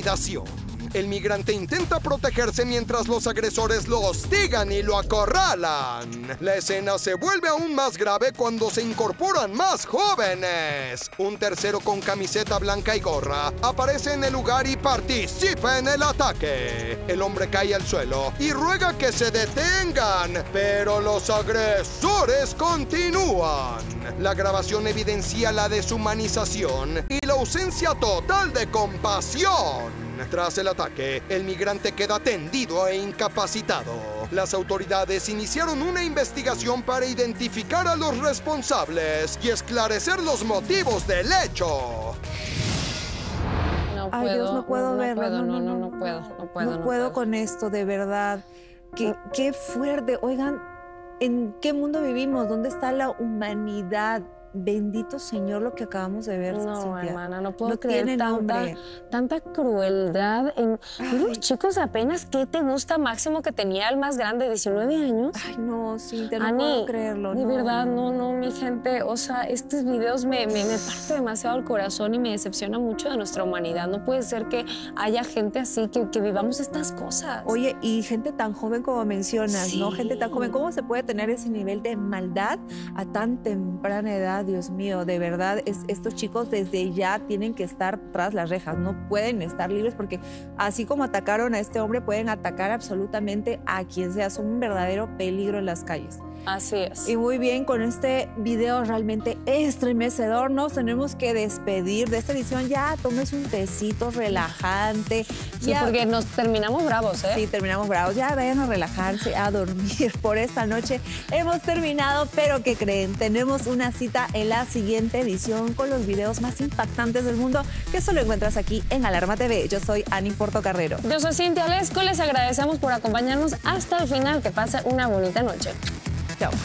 intimidación. El migrante intenta protegerse mientras los agresores lo hostigan y lo acorralan. La escena se vuelve aún más grave cuando se incorporan más jóvenes. Un tercero con camiseta blanca y gorra aparece en el lugar y participa en el ataque. El hombre cae al suelo y ruega que se detengan, pero los agresores continúan. La grabación evidencia la deshumanización y la ausencia total de compasión. Tras el ataque, el migrante queda tendido e incapacitado. Las autoridades iniciaron una investigación para identificar a los responsables y esclarecer los motivos del hecho. No puedo, Ay, Dios, no puedo verlo. No puedo con esto, de verdad. Qué fuerte. Oigan, ¿en qué mundo vivimos? ¿Dónde está la humanidad? Bendito Señor lo que acabamos de ver, No, Cintia. hermana, no puedo No creer tiene nombre. tanta crueldad en unos chicos apenas. ¿Qué te gusta máximo que tenía el más grande, 19 años? Ay, no, Cintia, no Ani, puedo creerlo. de verdad, no, mi gente. O sea, estos videos me parte demasiado el corazón y me decepciona mucho de nuestra humanidad. No puede ser que haya gente así, que vivamos estas cosas. Oye, y gente tan joven como mencionas, Sí. ¿no? Gente tan joven. ¿Cómo se puede tener ese nivel de maldad a tan temprana edad? Dios mío, de verdad, estos chicos desde ya tienen que estar tras las rejas. No pueden estar libres porque así como atacaron a este hombre, pueden atacar absolutamente a quien sea. Son un verdadero peligro en las calles. Así es. Y muy bien, con este video realmente estremecedor, nos tenemos que despedir de esta edición. Ya tomes un tecito relajante. Sí, ya, porque nos terminamos bravos, ¿eh? Sí, terminamos bravos. Ya vayan a relajarse, a dormir por esta noche. Hemos terminado, pero ¿qué creen? Tenemos una cita en la siguiente edición con los videos más impactantes del mundo, que solo encuentras aquí en Alarma TV. Yo soy Ani Portocarrero. Yo soy Cintia Lesco, les agradecemos por acompañarnos hasta el final. Que pase una bonita noche. Chao.